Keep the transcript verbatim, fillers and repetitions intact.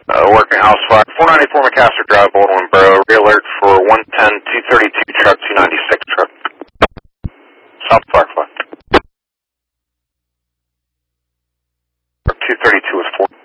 Uh, working house fire. four ninety-four McCaster Drive, Baldwin Borough. Re-alert for one ten, two thirty-two truck, two ninety-six truck. South Firefly. two thirty-two is four.